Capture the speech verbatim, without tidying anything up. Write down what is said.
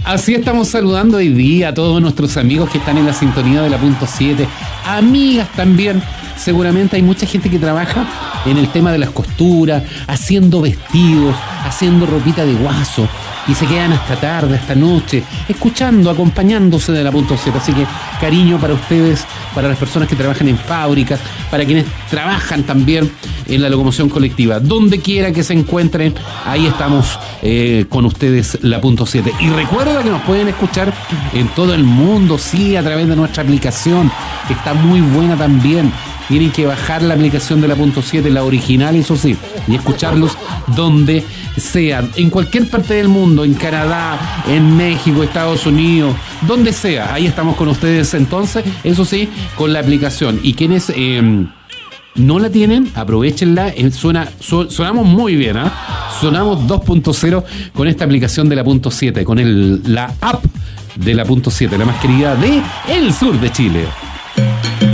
Así estamos saludando hoy día a todos nuestros amigos que están en la sintonía de la punto siete, amigas también. Seguramente hay mucha gente que trabaja en el tema de las costuras, haciendo vestidos, haciendo ropita de guaso, y se quedan hasta tarde, hasta noche, escuchando, acompañándose de la punto siete. Así que cariño para ustedes, para las personas que trabajan en fábricas, para quienes trabajan también en la locomoción colectiva. Donde quiera que se encuentren, ahí estamos eh, con ustedes, la punto siete. Y recuerda que nos pueden escuchar en todo el mundo, sí, a través de nuestra aplicación, que está muy buena también. Tienen que bajar la aplicación de la punto siete, la original, eso sí, y escucharlos donde sea, en cualquier parte del mundo, en Canadá, en México, Estados Unidos, donde sea. Ahí estamos con ustedes entonces, eso sí, con la aplicación. Y quienes eh, no la tienen, aprovechenla. Eh, suena, su, sonamos muy bien, ¿eh? Sonamos dos punto cero con esta aplicación de la punto siete, con el, la app de la punto siete, la más querida de el sur de Chile.